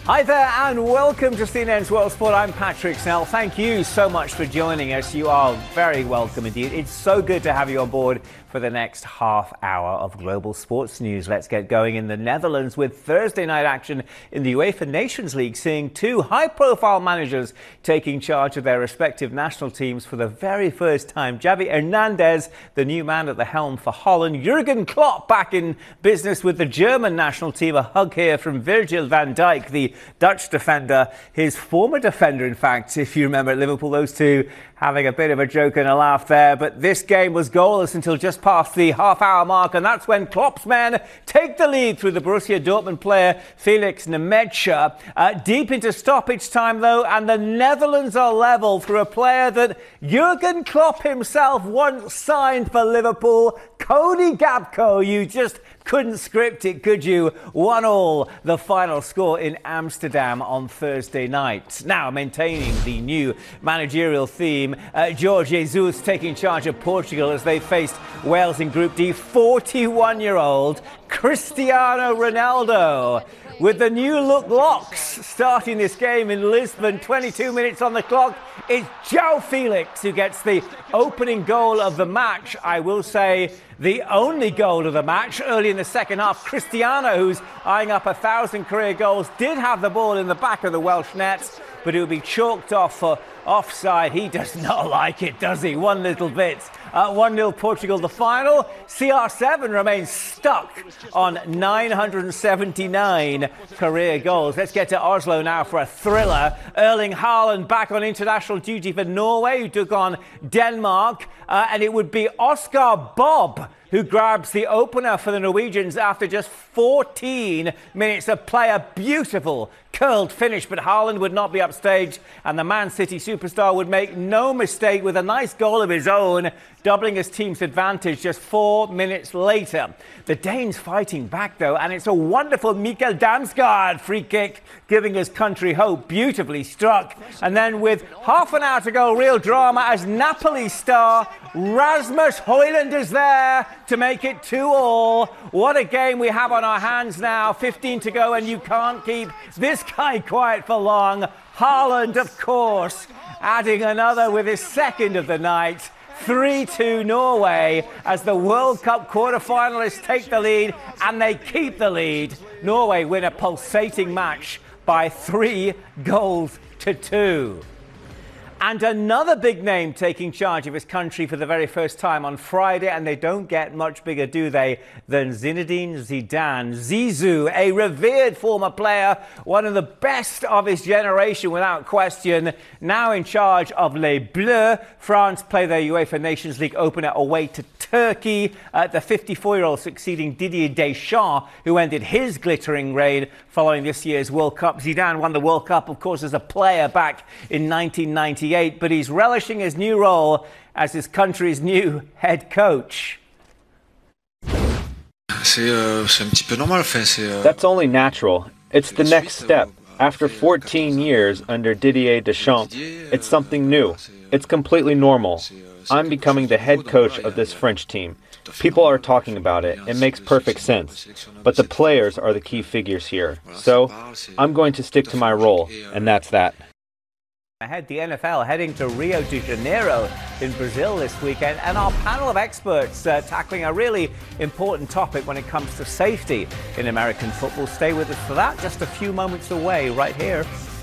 Hi there and welcome to CNN's World Sport. I'm Patrick Snell. Thank you so much for joining us. You are very welcome indeed. It's so good to have you on board for the next half hour of global sports news. Let's get going in the Netherlands with Thursday night action in the UEFA Nations League, seeing two high-profile managers taking charge of their respective national teams for the very first time. Xavi Hernandez, the new man at the helm for Holland. Jurgen Klopp back in business with the German national team. A hug here from Virgil van Dijk, the Dutch defender, his former defender, in fact, if you remember at Liverpool, those two having a bit of a joke and a laugh there. But this game was goalless until just past the half-hour mark, and that's when Klopp's men take the lead through the Borussia Dortmund player Felix Nmecha. Deep into stoppage time, though, and the Netherlands are level through a player that Jurgen Klopp himself once signed for Liverpool, Cody Gakpo. You just couldn't script it, could you? 1-1, the final score in Amsterdam on Thursday night. Now, maintaining the new managerial theme, Jorge Jesus taking charge of Portugal as they faced Wales in Group D. 41-year-old Cristiano Ronaldo with the new look locks starting this game in Lisbon. 22 minutes on the clock. It's João Felix who gets the opening goal of the match. I will say the only goal of the match early in the second half. Cristiano, who's eyeing up 1,000 career goals, did have the ball in the back of the Welsh nets, but it will be chalked off for offside. He does not like it, does he? One little bit. 1-0 Portugal, the final. CR7 remains stuck on 979 career goals. Let's get to Oslo now for a thriller. Erling Haaland back on international duty for Norway, who took on Denmark. And it would be Oscar Bob who grabs the opener for the Norwegians after just 14 minutes of play. A beautiful curled finish, but Haaland would not be upstaged, and the Man City superstar would make no mistake with a nice goal of his own, doubling his team's advantage just 4 minutes later. The Danes fighting back, though, and it's a wonderful Mikkel Damsgaard free kick, giving his country hope. Beautifully struck. And then with half an hour to go, real drama as Napoli star Rasmus Højlund is there to make it 2-2. What a game we have on our hands now. 15 to go, and you can't keep this guy quiet for long. Haaland, of course, adding another with his second of the night. 3-2 Norway as the World Cup quarter-finalists take the lead, and they keep the lead. Norway win a pulsating match by 3-2. And another big name taking charge of his country for the very first time on Friday, and they don't get much bigger, do they, than Zinedine Zidane. Zizou, a revered former player, one of the best of his generation without question, now in charge of Les Bleus. France play their UEFA Nations League opener away to Turkey. The 54-year-old succeeding Didier Deschamps, who ended his glittering reign following this year's World Cup. Zidane won the World Cup, of course, as a player back in 1998, but he's relishing his new role as his country's new head coach. That's only natural. It's the next step. After 14 years under Didier Deschamps, it's something new. It's completely normal. I'm becoming the head coach of this French team. People are talking about it. It makes perfect sense. But the players are the key figures here. So I'm going to stick to my role, and that's that. Ahead, the NFL heading to Rio de Janeiro in Brazil this weekend, and our panel of experts tackling a really important topic when it comes to safety in American football. Stay with us for that, just a few moments away right here.